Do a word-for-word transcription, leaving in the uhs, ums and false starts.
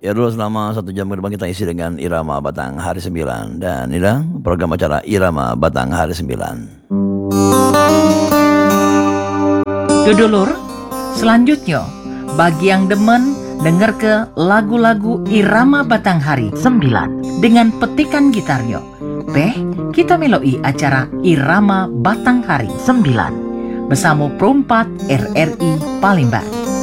Ya dulu selama satu jam ke depan kita isi dengan Irama Batang Hari Sembilan. Dan inilah program acara Irama Batang Hari Sembilan. Dudulur, selanjutnya bagi yang demen denger ke lagu-lagu Irama Batanghari sembilan dengan petikan gitarnya. Beh, kita meloi acara Irama Batanghari sembilan bersama Perompat R R I Palembang.